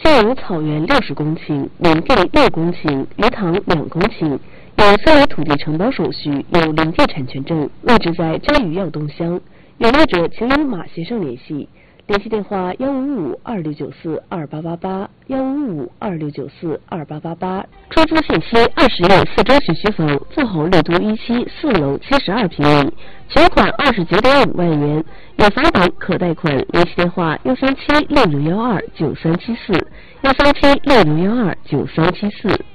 现有草原60公顷，林地6公顷，鱼塘2公顷，有3类土地承包手续，有林地产权证，位置在摘鱼要东乡。有爱者请与马先生联系，联系电话155-2694-2888，155-2694-2888。出租信息20月4周学区房，坐侯绿都1期4楼72平米，全款29.5万元，有房本可贷款。联系电话13766129374，13766129374。